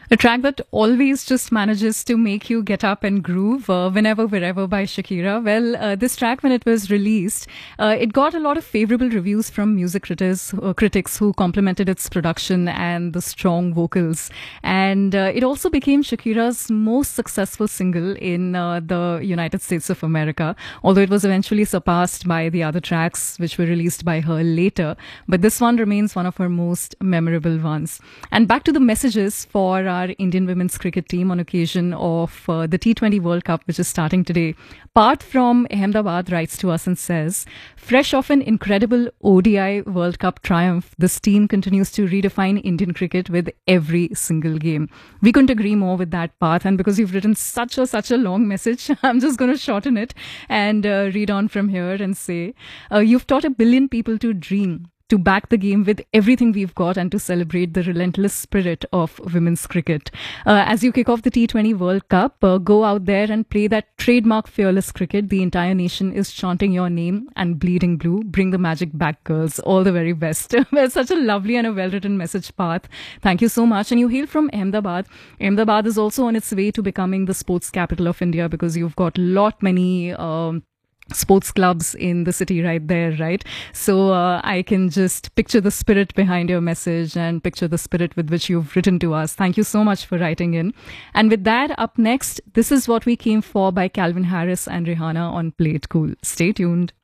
A track that always just manages to make you get up and groove, whenever, wherever by Shakira. Well, this track, when it was released, it got a lot of favorable reviews from music critics who complimented its production and the strong vocals. And it also became Shakira's most successful single in the United States of America, although it was eventually surpassed by the other tracks which were released by her later. But this one remains one of her most memorable ones. And back to the messages for our Indian women's cricket team on occasion of the T20 World Cup, which is starting today. Parth from Ahmedabad writes to us and says, fresh off an incredible ODI World Cup triumph, this team continues to redefine Indian cricket with every single game. We couldn't agree more with that, Parth. And because you've written such a long message, I'm just going to shorten it and read on from here and say, you've taught a billion people to dream, to back the game with everything we've got, and to celebrate the relentless spirit of women's cricket. As you kick off the T20 World Cup, go out there and play that trademark fearless cricket. The entire nation is chanting your name and bleeding blue. Bring the magic back, girls. All the very best. Well, such a lovely and a well-written message, Path. Thank you so much. And you hail from Ahmedabad. Ahmedabad is also on its way to becoming the sports capital of India, because you've got many sports clubs in the city right there, right? So I can just picture the spirit behind your message and picture the spirit with which you've written to us. Thank you so much for writing in. And with that, up next, This Is What We Came For by Calvin Harris and Rihanna on Play It Cool. Stay tuned.